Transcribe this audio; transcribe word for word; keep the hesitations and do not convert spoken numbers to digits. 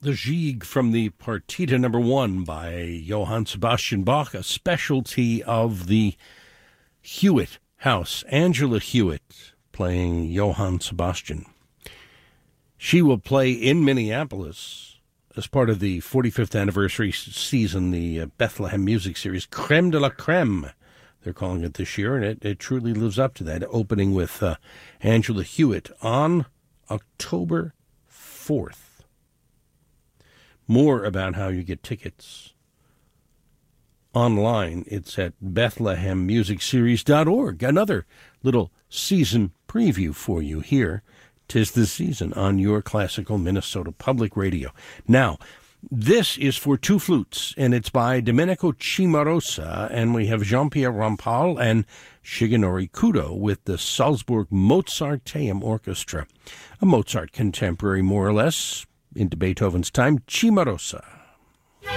The Gigue from the Partita number one by Johann Sebastian Bach, a specialty of the Hewitt House. Angela Hewitt playing Johann Sebastian. She will play in Minneapolis as part of the forty-fifth anniversary season, the Bethlehem Music Series, Crème de la Crème, they're calling it this year, and it, it truly lives up to that, opening with uh, Angela Hewitt on October fourth. More about how you get tickets online. It's at Bethlehem Music Series dot org. Another little season preview for you here. 'Tis the season on your classical Minnesota Public Radio. Now, this is for two flutes, and it's by Domenico Cimarosa, and we have Jean-Pierre Rampal and Shigenori Kudo with the Salzburg Mozarteum Orchestra. A Mozart contemporary, more or less, into Beethoven's time, Cimarosa.